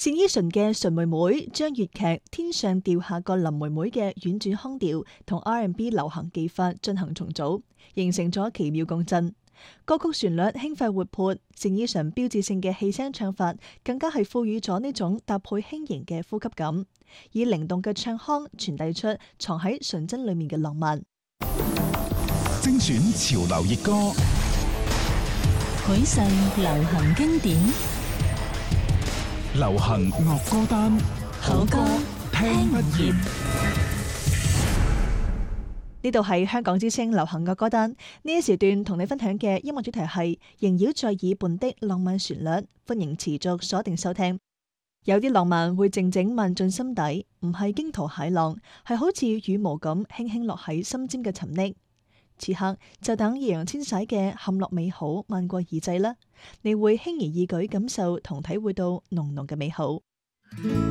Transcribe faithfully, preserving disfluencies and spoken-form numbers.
單依純嘅《純妹妹》將粵劇《天上掉下個林妹妹》嘅婉轉腔調同 R and B 流行技法進行重組，形成咗奇妙共振。歌曲旋律輕快活潑，單依純標誌性嘅氣聲唱法更加係賦予咗呢種搭配輕盈嘅呼吸感，以靈動嘅唱腔傳遞出藏喺純真裏面嘅浪漫。 精選潮流熱歌， 許世流行經典， 流行樂歌單， 好歌聽不厭。 呢度係香港之聲流行樂歌單，呢一時段同你分享嘅音樂主題係縈繞在耳畔的浪漫旋律，歡迎持續鎖定收聽。有啲浪漫會靜靜漫進心底，唔係驚濤駭浪，係好似羽毛咁輕輕落喺心尖嘅沉溺。此刻就等易烊千璽嘅陷落美好漫過耳際啦，你會輕而易舉感受同體會到濃濃嘅美好。